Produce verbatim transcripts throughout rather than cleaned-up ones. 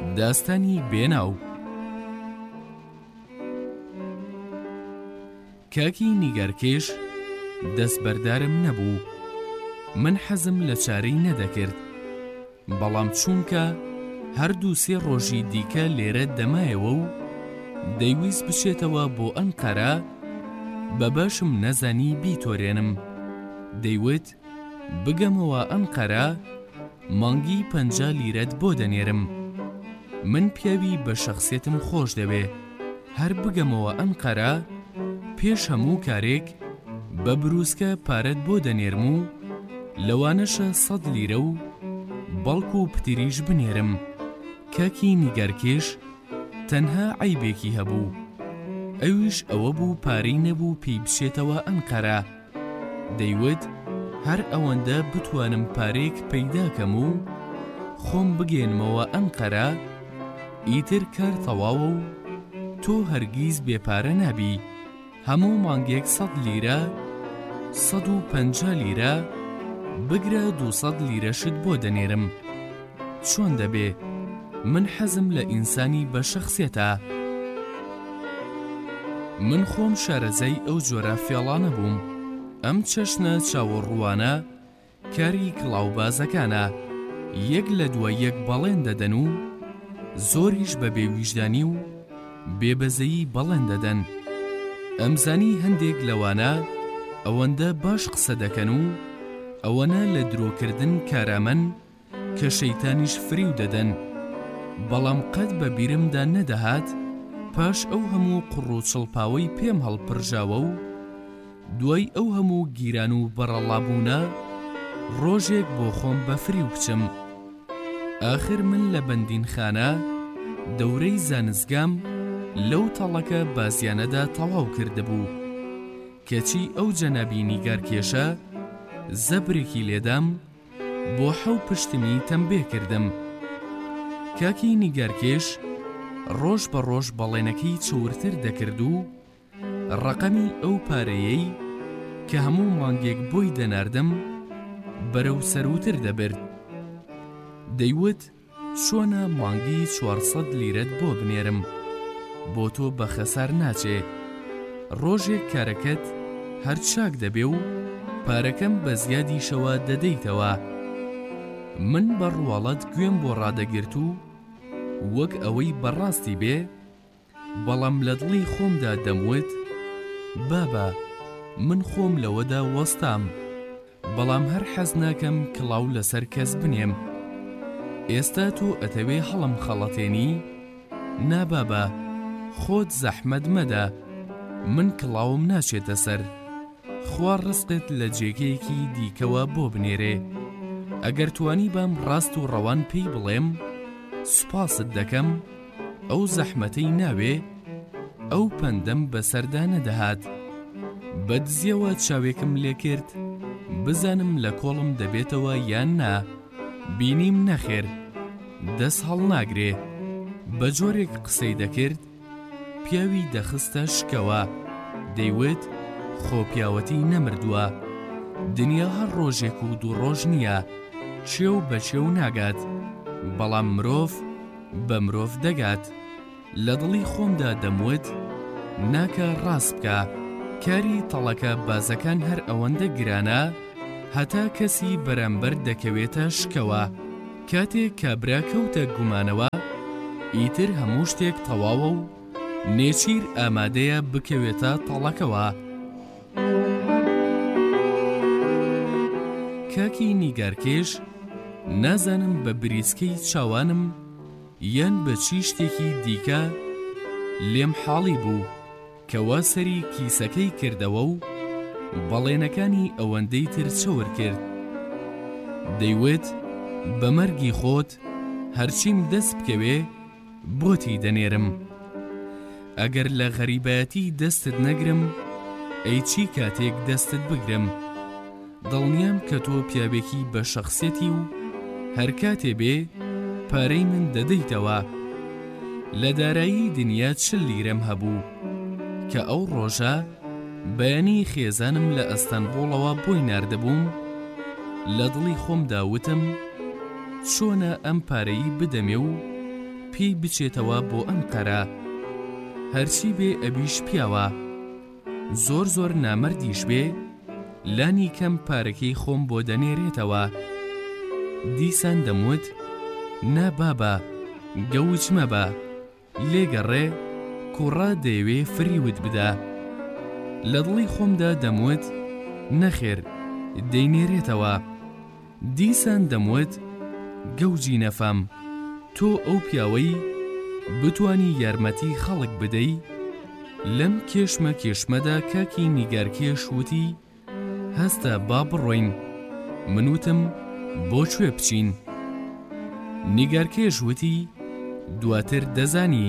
داستانی بێناو. کاکی نیگارکێش دەستبەردارم نەبوو. من حەزم لە چارەی نەدەکرد، بەڵام چونکە هەردوو سێ ڕۆژی دیکە لێرە دەمایەوە و دەیویست بچێتەوە بۆ ئەنقەرە، بە باشم نەزانی بیتۆرێنم. دەیوت بگەمەوە ئەنقەرە مانگی پەنجا لیرەت بۆ دەنێرم. من پیاوی بە شەخسیەتم خۆش دەوێ، هەر بگەمەوە ئەنقەرە پێش هەموو کارێک بە بروسکە پارەت بۆ دەنێرم و لەوانەشە سەد لیرە و بەڵکو و پتریش بنێرم. کاکی نیگارکێش تەنها عەیبێکی هەبوو، ئەویش ئەوە بوو پارەی نەبوو پێی بچێتەوە ئەنقەرە. دەیوت هەر ئەوەندە بتوانم پارێک پەیداکەم و خۆم بگێنمەوە ئەنقەرە، ئیتر کار تەواوە و تۆ هەرگیز بێپارە نابی. هەموو مانگێک سەد لیرە، سەد و پەنجا لیرە، بگرە دووسەد لیرەشت بۆ دەنێرم. چۆن دەبێ؟ من حەزم لە ئینسانی بە شەخسیەتە. من خۆم شارەزای ئەو جۆرە فێڵانە بووم. ئەم چەشنە چاوەڕوانە کاری کڵاوبازەکانە، یەک لە دوای یەک بەڵێن دەدەن و زۆریش بە بێویژدانی و بێبەزەیی بەڵێن دەدەن. ئەمزانی هەندێک لەوانە ئەوەندە باش قسە دەکەن و ئەوەنە لە درۆکردن کارامەن کە شەیتانیش فریو دەدەن. بەڵام قەت بە بیرمدا نەدەهات پاش ئەو هەموو قڕوچڵپاوەی پێم هەڵپڕژاوە و دوای ئەو هەموو گیران و بەڕەڵابوونە ڕۆژێک بۆ خۆم بە فریو بچم. ئاخر من لە بەندینخانە دەورەی زانستگام لەو تەڵەکە بازیانەدا تەواو کردبوو، کەچی ئەو جەنابی نیگارکێشە زەبرێکی لێدام بۆ حەو پشتمی تەمبێ کردم. کاکی نیگارکێش ڕۆژ بە ڕۆژ بەڵێنەکەی چورتر دەکرد و ڕەقەمی ئەو پارەیەی کە هەموو مانگێک بۆی دەناردم بەرەو سەروتر دەبرد. دەیوت چۆنە مانگی چوارسەد لیرەت بۆ بنێرم، بۆ تۆ بە خەسار ناچێ. ڕۆژێک کارەکەت هەر چاک دەبێ و پارەکەم بە زیادیشەوە دەدەیتەوە. من بە ڕواڵەت گوێم بۆ ڕادەگرت و وەک ئەوەی بەڕاستی بێ، بەڵام لە دڵی خۆمدا دەموت بابە من خۆم لەوەدا وەستام، بەڵام هەر حەز ناکەم کڵاو لەسەر کەس بنێم. ئێستا تۆ ئەتەوێ هەڵم خەڵەتێنی؟ نا بابە، خۆت زەحمەت مەدە، من کڵاوم ناچێتە سەر. خوا ڕزقت لە جێگەیەکی دیکەوە بۆ بنێرێ. ئەگەر توانی بام ڕاست و ڕەوان پێی بڵێم سوپاست دەکەم، ئەو زەحمەتەی ناوێ، ئەو پەندەم بەسەردا نەدەهات. بەدزیەوە چاوێکم لێ کرد بزانم لە کۆڵم دەبێتەوە یان نا. بینیم نەخێر، دەست هەڵ ناگرێ. بە جۆرێک قسەی دەکرد پیاوی دەخستە شکەوە. دەیوت خۆ پیاوەتی نەمردووە، دنیا هەر ڕۆژێک و دوو ڕۆژ نییە، چێو بە چێو ناگات، بەڵام مرۆڤ بە مرۆڤ دەگات. لە دڵی خۆمدا دەموت ناکە ڕاست بکە، کاری تەڵەکە بازەکان هەر ئەوەندە گرانە هەتا کەسی بەرامبەر دەکەوێتە شکەوە. کاتێک کابرا کەوتە گومانەوە ئیتر هەموو شتێک تەواوە و نێچیر ئامادەیە بکەوێتە تەڵەکەوە. کاکی نیگارکێش نازانم بە بریسکەی چاوانم یان بە چی شتێکی دیکە لێم حاڵی بوو کە وا سەری کیسەکەی کردەوە و بەڵێنەکانی ئەوەندەی تر چەور کرد. دەیوت بە مەرگی خۆت هەرچیم دەست بکەوێ بۆتی دەنێرم. ئەگەر لە غەریبەتی دەستت نەگرم ئەی چی کاتێک دەستت بگرم. دڵنیام کە تۆ پیاوێکی بە شەخسیەتی و هەر کاتێ بێ پارەی من دەدەیتەوە. لە دارایی دنیا چل لیرەم هەبوو کە ئەو ڕۆژە بەیانی خێزانم لە ئەستەنبوڵەوە بۆی ناردەبووم. لە دڵی خۆم داوتم چۆنە ئەم پارەی بدەمێ و پێی بچێتەوە بۆ ئەم قەرە، هەرچی بێ ئەبیش پیاوە، زۆر زۆر نامەردیش بێ لانی کەم پارەکەی خۆم بۆ دەنێرێتەوە. دیسان دەموت نا بابە گەوچ مەبە، لێگەڕێ کوڕا دەیەوێ فریوت بدە. لە دڵی خۆمدا دەموت نەخێر دەینێرێتەوە. دیسان دەموت گەوجی نەفەم، تۆ ئەو پیاوەی بتوانی یارمەتی خەڵک بدەی؟ لەم کێشمە کێشمەدا کاکی نیگارکێش وتی هەستە با بڕۆین. منوتم بۆ کوێ بچین؟ نیگارکێش وتی دواتر دەزانی.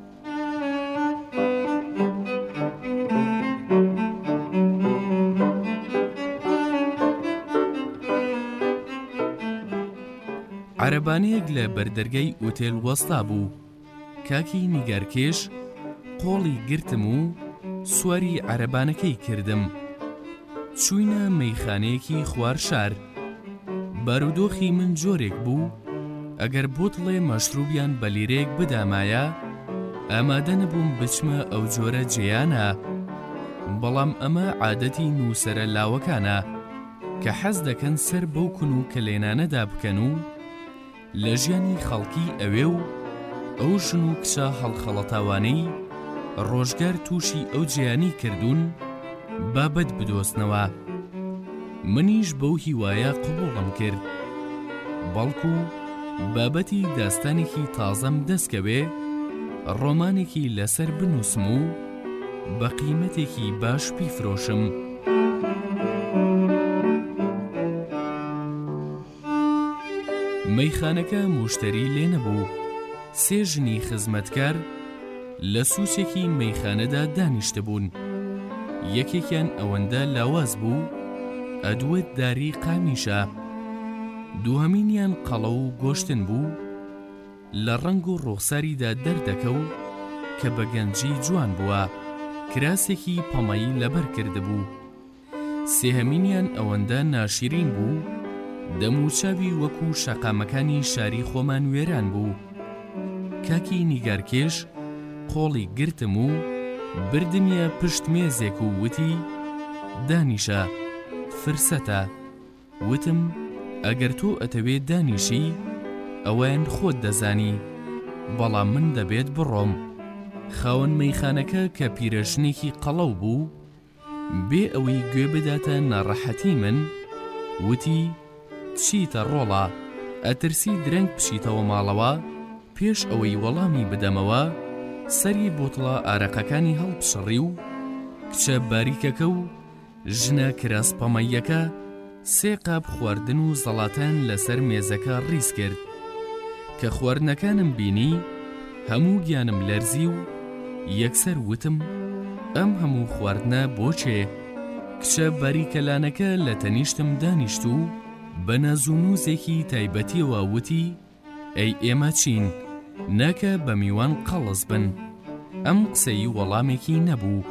عەرەبانەیەک لە بەردەرگای ئوتێل وەستا بوو. کاکی نیگارکێش قۆڵی گرتم و سواری عەرەبانەکەی کردم. چووینە مەیخانەیەکی خوارشار. بارودۆخی من جۆرێک بوو، ئەگەر بۆتڵێ مەشروبیان بە لیرێک بدامایە ئامادە نەبووم بچمە ئەو جۆرە جێیانە. بەڵام ئەمە عادەتی نووسەرە لاوەکانە کە حەز دەکەن سەر بەو کون و کلێنانەدا بکەن و لە ژیانی خەڵکی ئەوێ و ئەو ژن و کچە هەڵخەڵەتاوانەی ڕۆژگار تووشی ئەو جیانی کردوون بابەت بدۆستنەوە. منیش بەو هیوایە قبوڵم کرد، بەڵکو بابەتی داستانێکی تازەم دەستکەوێ ڕۆمانێکی لەسەر بنووسم و بە قیمەتێکی باش بیفرۆشم. مەیخانەکە موشتەری لێ نەبوو. سێ ژنی خزمەتکار لە سووسێکی مەیخانەدا دانیشتە بوون. یەکێکیان ئەوەندە لاواز بوو ئەدوێت داری قامیشە. دووهەمینیان قەڵە و گۆشتن بوو، لە ڕەنگ و ڕوخساریدا دەردەکەو کە بە گەنجی جوان بووە، کراسێکی پەمەیی لەبەر کردبوو. سێهەمینیان ئەوەندە ناشیرین بوو دەموچاوی وەکو شەقامەکانی شاری خۆمان وێران بوو. کاکی نیگارکێش قۆڵی گرتم و بردمیە پشت مێزێک و وتی دانیشە فرسەتە. وتم ئەگەر تۆ ئەتەوێت دانیشی ئەوەیان خۆت دەزانی، بەڵام من دەبێت بڕۆم. خاوەن مەیخانەکە کە پیرەژنێکی قەڵەو بوو بێ ئەوەی گوێ بداتە ناڕەحەتی من وتی چیتە ڕۆڵە، ئەترسی درەنگ بشیتەوە ماڵەوە پێش ئەوەی وەڵامی بدەمەوە؟ سەری بۆتڵە ئارەقەکانی هەڵبشڕی و کچە باریکەکە و ژنە کراسپەمەیەکە سێ قاب خواردن و زەڵاتان لەسەر مێزەکە ڕیز کرد. کە خواردنەکانم بینی هەموو گیانم لەرزی و یەکسەر وتم ئەم هەموو خواردنە بۆچێ؟ کچە باریکەلانەکە لە تەنیشتم دانیشت و بە نازوونوزێکی تایبەتیەوە وتی ئەی ئێمە چین ناکە بە میوان قەڵز بن. ئەم قسەی وەڵامێکی نەبوو.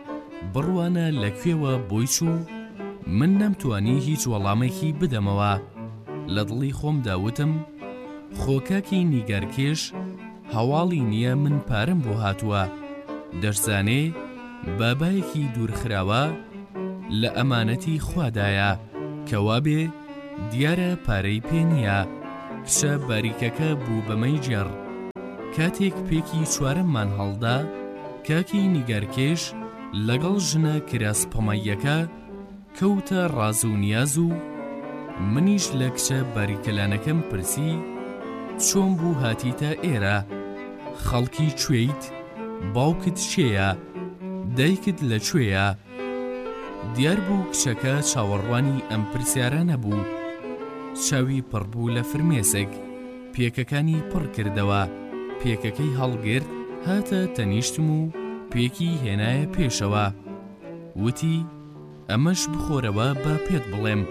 بڕوانە لەکوێوە بۆی چوو من نەمتوانی هیچ وەڵامێکی بدەمەوە. لە دڵی خۆم داوتم خۆکاکی نیگارکێش هەواڵی نییە من پارەم بۆ هاتووە، دەشزانێ بابایەکی دوورخراوە لە ئەمانەتی خوادایە کەوابێ دیارە پارەی پێ نییە. کچە باریکەکە بوو بەمەی جێڕ. کاتێک پێکی چوارەممان هەڵدا کاکی نیگارکێش لەگەڵ ژنە کراسپەمەیەکە کەوتە ڕاز و نیاز و منیش لە کچە باریکەلانەکەم پرسی چۆن بوو هاتیتە ئێرە؟ خەڵکی کوێیت؟ باوکت کێیە؟ دایکت لەکوێیە؟ دیار بوو کچەکە چاوەڕوانی ئەم پرسیارە نەبوو. چاوی پڕبوو لە فرمێسک، پێکەکانی پڕ کردەوە. پێکەکەی هەڵگرت هاتە تەنیشتم و پێکی هێنایە پێشەوە. وتی ئەمەش بخۆرەوە با پێت بڵێم.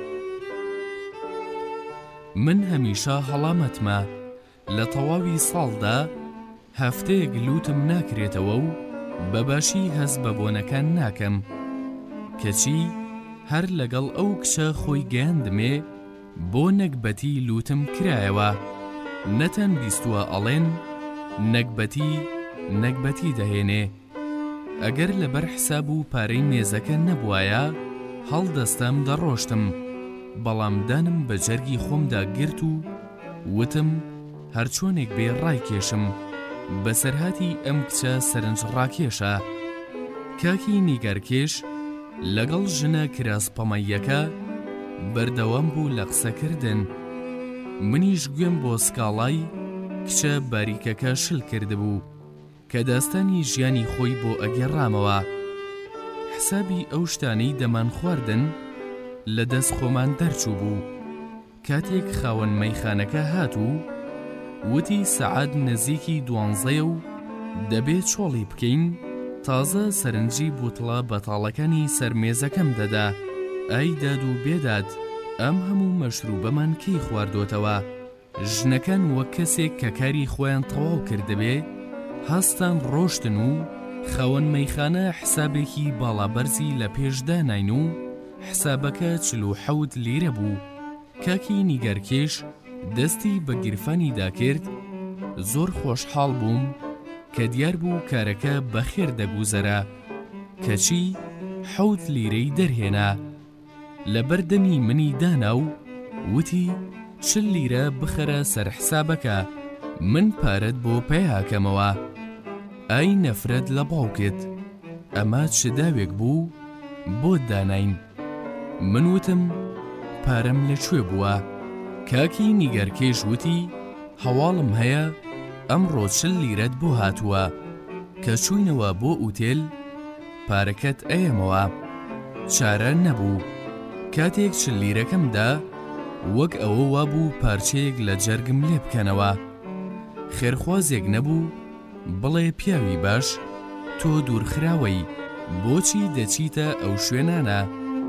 من هەمیشە هەڵامەتمە لە تەواوی ساڵدا هەفتەیەک لوتم ناکرێتەوە و بەباشی هەز بە بۆنەکان ناکەم، کەچی هەر لەگەڵ ئەو کچە خۆی گەیاندمێ بۆ نەکبەتی لوتم کرایەوە. نەتەن بیستووە ئەڵێن نەکبەتی نەکبەتی دەهێنێ. ئەگەر لەبەر حساب و پارەی مێزەکە نەبوایە هەڵدەستەم دەڕۆشتم، بەڵام دانم بە جەرگی خۆمدا گرت و وتم هەرچۆنێک بێ ڕایکێشم، بەسەرهاتی ئەم کچە سەرنج ڕاکێشە. کاکی نیگارکێش لەگەڵ ژنە کراسپەمەیەکە بەردەوام بوو لە قسەکردن. منیش گوێم بۆ سکاڵای کچە باریکەکە شل کردبوو کە داستانی ژیانی خۆی بۆ ئەگەڕامەوە. حسابی ئەو شتانەی دەمان خواردن لە دەست خۆمان دەرچوو بوو. کاتێک خاوەن مەیخانەکە هاتوو وتی سەعات نزیکی دوانزەیە و دەبێت چۆڵی بکەین، تازە سەرنجی بوتڵە بەتاڵەکانی سەرمێزەکەم دەدا. ئای داد و بێداد، ئەم هەموو مەشروبەمان کەی خواردۆتەوە؟ ژنەکان وەک کەسێک کە کاری خۆیان تەواو کردبێ هەستان ڕۆشتن و خاوەن مەیخانە حسابێکی باڵابەرزی لە پێشدا ناین و حسابەکە چل و حەوت لیرە بوو. کاکی نیگارکێش دەستی بە گیرفانی داکرد. زۆر خۆشحاڵ بووم کە دیار بوو کارەکە بەخێر دەگوزەرە، کەچی حەوت لیرەی دەرهێنا. لە بەردەمی منی دانا و وتی چل لیرە بخەرە سەر حسابەکە، من پارەت بۆ پێیاکەمەوە. ئای نەفرەت لە باوکت، ئەمە چ داوێک بوو بۆ داناین؟ من وتم پارەم لەکوێ بووە؟ کاکی نیگارکێش وتی هەواڵم هەیە ئەمڕۆ چل لیرەت بۆ هاتووە، کە چووینەوە بۆ ئوتێل پارەکەت ئەیەمەوە. چارە نەبوو. کاتێک چل لیرەکەمدا وەک ئەوە وابوو پارچەیەک لە جەرگم لێ بکەنەوە. خێرخوازێک نەبوو بڵێ پیاوی باش تۆ دوورخراوەی، بۆچی دەچیتە ئەو شوێنانە؟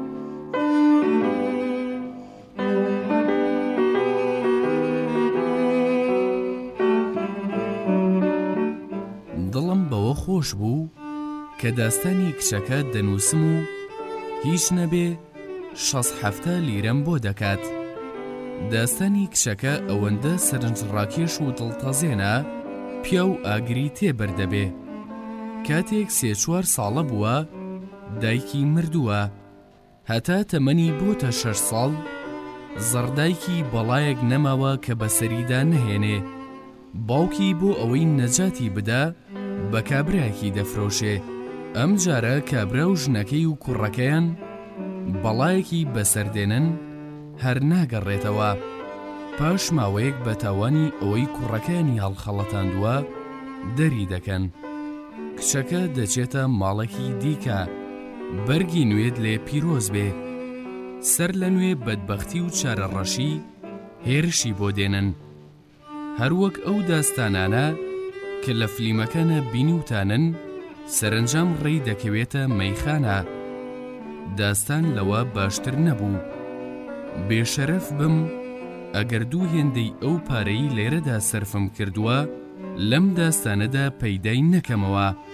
دڵم بەوە خۆش بوو کە داستانی کچەکە دەنووسم و هیچ نەبێ شەست هەفتە لیرەم بۆ دەکات. داستانی کچەکە ئەوەندە سەرنجڕاکێش و دڵتەزێنە پیا و ئاگری تێبەردەبێ. کاتێک سێ چوار ساڵە بووە دایکی مردووە. هەتا تەمەنی بۆتە شەش ساڵ زەردایکی بەڵایەک نەماوە کە بەسەریدا نەهێنێ. باوکی بۆ ئەوەی نەجاتی بدا بە کابرایەکی دەفرۆشێ. ئەم جارە کابرا و ژنەکەی و کوڕەکەیان بەڵایەکی بەسەردێنن هەر ناگەڕێتەوە. پاش ماوەیەک بە تاوانی ئەوەی کوڕەکانی هەڵخەڵەتاندووە دەری دەکەن. کچەکە دەچێتە ماڵێکی دیکە، بەرگی نوێت لێ پیرۆز بێ. سەر لە نوێ بەدبەختی و چارەڕەشی هێرشی بۆ دێنن. هەروەک ئەو داستانانە کە لە فلیمەکانە بینیوتانن سەرنجام ڕێی دەکەوێتە مەیخانە. داستان لەوە باشتر نەبوو. بێشەرەف بم ئەگەر دوو هێندەی ئەو پارەی لێرەدا سەرفم کردووە لەم داستانەدا پەیدای نەکەمەوە.